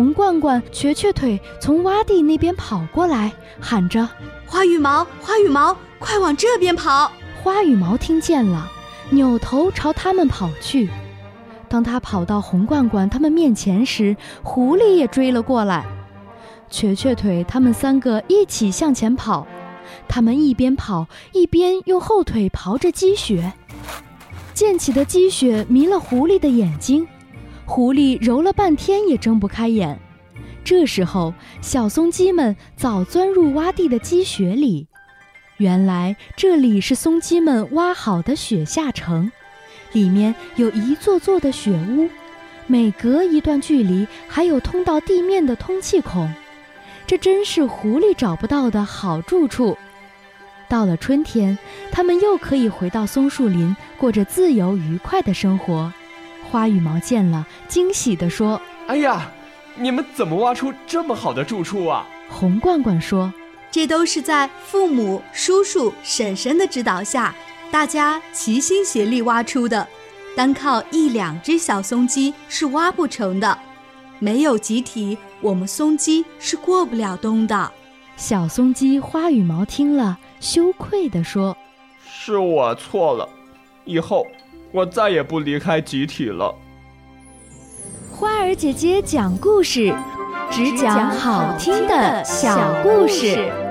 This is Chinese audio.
红罐罐、瘸瘸腿从洼地那边跑过来，喊着： 花羽毛，花羽毛，快往这边跑！ 花羽毛听见了，扭头朝他们跑去。当他跑到红罐罐他们面前时，狐狸也追了过来。瘸瘸腿他们3个一起向前跑，他们一边跑一边用后腿刨着积雪。溅起的积雪迷了狐狸的眼睛，狐狸揉了半天也睁不开眼。这时候，小松鸡们早钻入洼地的积雪里。原来这里是松鸡们挖好的雪下城，里面有一座座的雪屋，每隔一段距离还有通到地面的通气孔。这真是狐狸找不到的好住处。到了春天，它们又可以回到松树林，过着自由愉快的生活。花羽毛见了，惊喜地说： 哎呀，你们怎么挖出这么好的住处啊？ 红罐罐说： 这都是在父母、叔叔、婶婶的指导下，大家齐心协力挖出的，单靠1、2只小松鸡是挖不成的，没有集体，我们松鸡是过不了冬的。 小松鸡花羽毛听了，羞愧地说： 是我错了，以后我再也不离开集体了。 花儿姐姐讲故事，只讲好听的小故事。